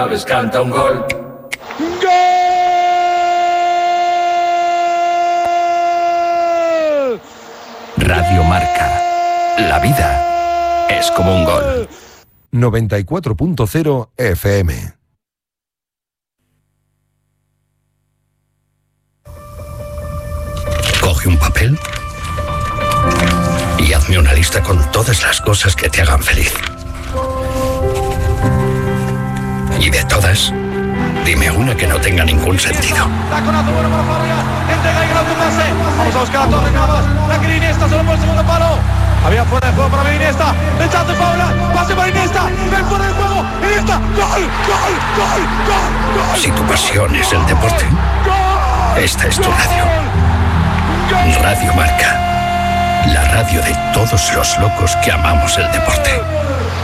Aves canta un gol. ¡Gol! Radio Marca. La vida es como un gol. 94.0 FM. Coge un papel y hazme una lista con todas las cosas que te hagan feliz. Y de todas, dime una que no tenga ningún sentido. Taconazo bueno para Fábregas. Entrega y gran pase. Vamos a buscar a Torres Navas. La que Iniesta solo por el segundo palo. Había fuera de juego para Iniesta. Rechazo Fábregas. Pase para Iniesta. Ven fuera de juego. Iniesta. ¡Gol! ¡Gol! ¡Gol! ¡Gol! ¡Gol! Si tu pasión es el deporte, esta es tu radio. Radio Marca. La radio de todos los locos que amamos el deporte.